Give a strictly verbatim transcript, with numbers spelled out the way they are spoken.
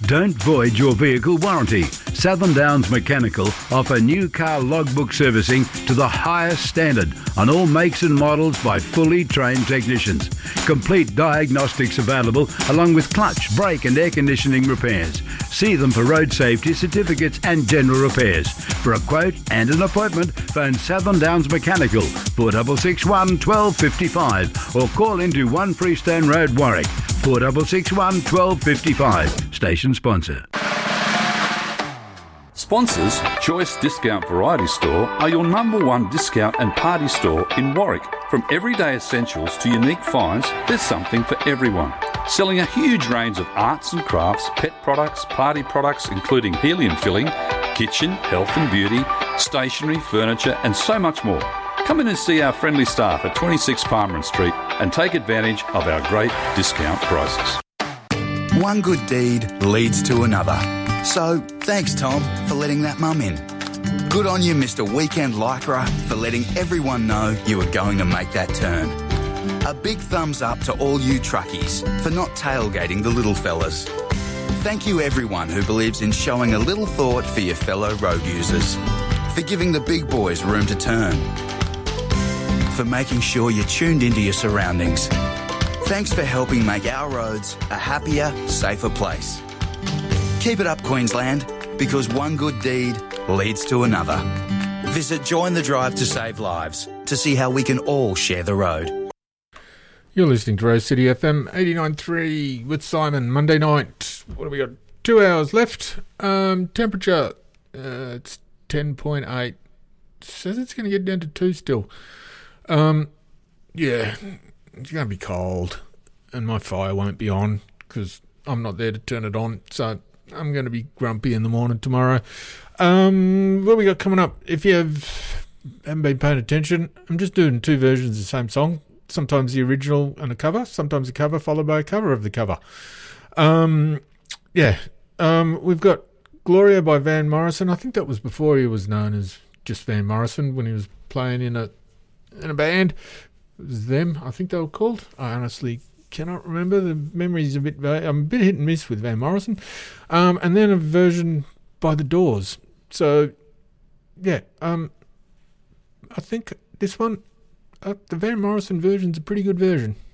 Don't void your vehicle warranty. Southern Downs Mechanical offer new car logbook servicing to the highest standard on all makes and models by fully trained technicians. Complete diagnostics available along with clutch, brake and air conditioning repairs. See them for road safety certificates and general repairs. For a quote and an appointment, phone Southern Downs Mechanical four six six one, one two five five or call into one Freestone Road, Warwick four six six one, one two five five. Station sponsor. Sponsors, Choice Discount Variety Store are your number one discount and party store in Warwick. From everyday essentials to unique finds, there's something for everyone. Selling a huge range of arts and crafts, pet products, party products including helium filling, kitchen, health and beauty, stationery, furniture and so much more. Come in and see our friendly staff at twenty-six Palmerin Street and take advantage of our great discount prices. One good deed leads to another. So, thanks Tom for letting that mum in. Good on you, Mister Weekend Lycra, for letting everyone know you were going to make that turn. A big thumbs up to all you truckies for not tailgating the little fellas. Thank you everyone who believes in showing a little thought for your fellow road users. For giving the big boys room to turn. For making sure you're tuned into your surroundings. Thanks for helping make our roads a happier, safer place. Keep it up, Queensland, because one good deed leads to another. Visit Join the Drive to Save Lives to see how we can all share the road. You're listening to Rose City F M eighty-nine point three with Simon. Monday night. What have we got? Two hours left. Um, temperature, uh, it's ten point eight. Says it's going to get down to two still. Um, yeah, it's going to be cold, and my fire won't be on because I'm not there to turn it on. So I'm going to be grumpy in the morning tomorrow. Um, what we got coming up? If you have, haven't been paying attention, I'm just doing two versions of the same song. Sometimes the original and a cover, sometimes a cover followed by a cover of the cover. Um, yeah, um, we've got Gloria by Van Morrison. I think that was before he was known as just Van Morrison, when he was playing in a in a band. It was them, I think they were called. I honestly cannot remember. The memory's a bit vague. I'm a bit hit and miss with Van Morrison. Um, and then a version by The Doors. So, yeah, um, I think this one, uh, the Van Morrison version's a pretty good version.